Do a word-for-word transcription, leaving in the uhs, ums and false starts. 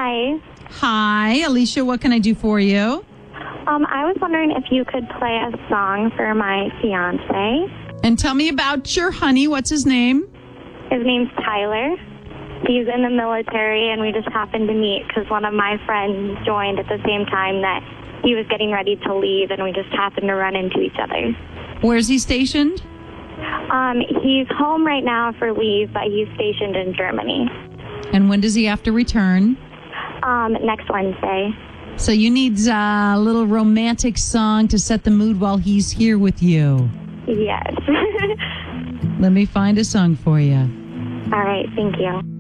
Hi. Hi, Alicia. What can I do for you? Um, I was wondering if you could play a song for my fiance. And tell me about your honey. What's his name? His name's Tyler. He's in the military, and we just happened to meet because one of my friends joined at the same time that he was getting ready to leave, and we just happened to run into each other. Where's he stationed? Um, he's home right now for leave, but he's stationed in Germany. And when does he have to return? Um, next Wednesday. So you need a little romantic song to set the mood while he's here with you. Yes. Let me find a song for you. All right, thank you.